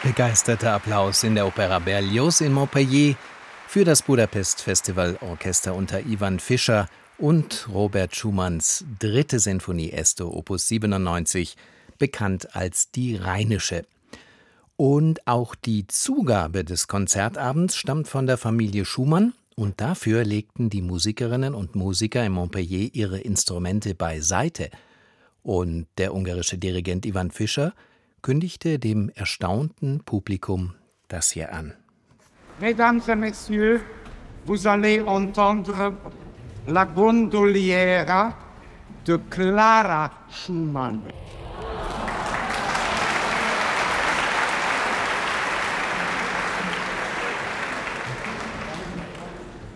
Begeisterter Applaus in der Opera Berlioz in Montpellier für das Budapest-Festivalorchester unter Ivan Fischer und Robert Schumanns 3. Sinfonie Esto Opus 97, bekannt als die Rheinische. Und auch die Zugabe des Konzertabends stammt von der Familie Schumann, und dafür legten die Musikerinnen und Musiker in Montpellier ihre Instrumente beiseite. Und der ungarische Dirigent Ivan Fischer kündigte dem erstaunten Publikum das hier an. Mesdames et Messieurs, vous allez entendre la gondoliera de Clara Schumann.